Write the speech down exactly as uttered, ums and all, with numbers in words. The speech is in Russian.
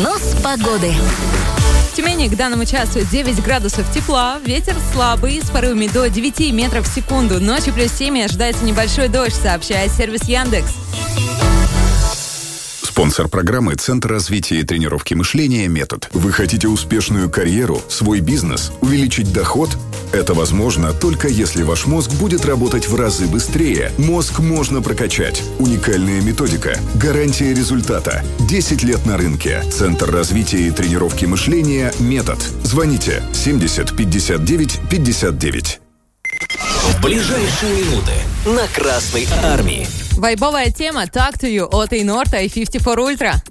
Прогноз погоды. В Тюмени к данному часу девять градусов тепла, ветер слабый с порывами до девяти метров в секунду. Ночью плюс семь, ожидается небольшой дождь, сообщает сервис Яндекс. Спонсор программы — Центр развития и тренировки мышления «Метод». Вы хотите успешную карьеру, свой бизнес, увеличить доход? Это возможно только если ваш мозг будет работать в разы быстрее. Мозг можно прокачать. Уникальная методика. Гарантия результата. десять лет на рынке. Центр развития и тренировки мышления «Метод». Звоните семьдесят пятьдесят девять пятьдесят девять. В ближайшие минуты на Красной Армии. Вайбовая тема «Talk to You» от Инорта и пятьдесят четыре Ультра.